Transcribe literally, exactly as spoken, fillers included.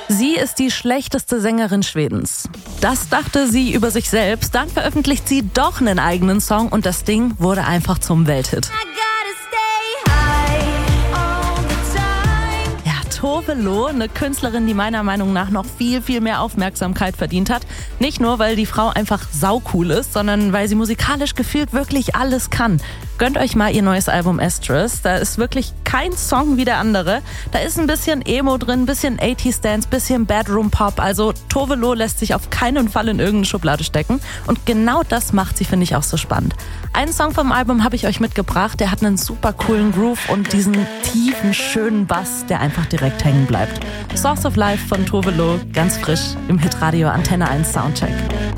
Sie ist die schlechteste Sängerin Schwedens. Das dachte sie über sich selbst. Dann veröffentlicht sie doch einen eigenen Song und das Ding wurde einfach zum Welthit. Tove Lo, eine Künstlerin, die meiner Meinung nach noch viel, viel mehr Aufmerksamkeit verdient hat. Nicht nur, weil die Frau einfach saucool ist, sondern weil sie musikalisch gefühlt wirklich alles kann. Gönnt euch mal ihr neues Album Estrus. Da ist wirklich kein Song wie der andere. Da ist ein bisschen Emo drin, ein bisschen achtziger Dance, ein bisschen Bedroom Pop. Also Tove Lo lässt sich auf keinen Fall in irgendeine Schublade stecken. Und genau das macht sie, finde ich, auch so spannend. Einen Song vom Album habe ich euch mitgebracht. Der hat einen super coolen Groove und diesen tiefen, schönen Bass, der einfach direkt hängen bleibt. Source of Life von Tove Lo, ganz frisch im Hitradio Antenne eins Soundcheck.